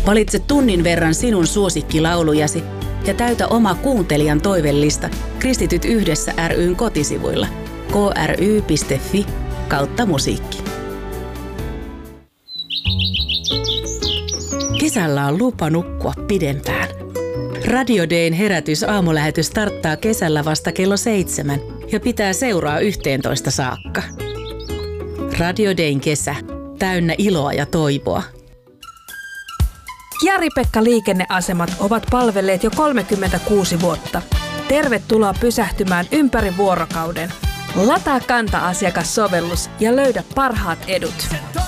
Valitse tunnin verran sinun suosikkilaulujasi ja täytä oma kuuntelijan toivellista Kristityt yhdessä ry:n kotisivuilla kry.fi/musiikki. Kesällä on lupa nukkua pidempään. Radio Dayn herätys-aamulähetys starttaa kesällä vasta kello 7 ja pitää seuraa 11 saakka. Radio Dayn kesä, täynnä iloa ja toivoa. Jari-Pekka liikenneasemat ovat palvelleet jo 36 vuotta. Tervetuloa pysähtymään ympäri vuorokauden. Lataa Kanta-asiakassovellus ja löydä parhaat edut.